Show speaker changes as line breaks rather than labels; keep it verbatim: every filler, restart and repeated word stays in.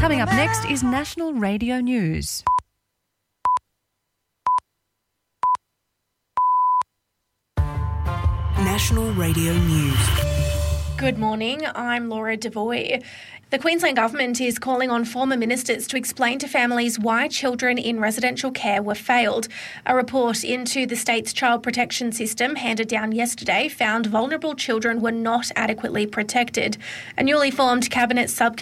Coming up next is National Radio News.
National Radio News.
Good morning, I'm Laura Devoy. The Queensland Government is calling on former ministers to explain to families why children in residential care were failed. A report into the state's child protection system handed down yesterday found vulnerable children were not adequately protected. A newly formed Cabinet subcommittee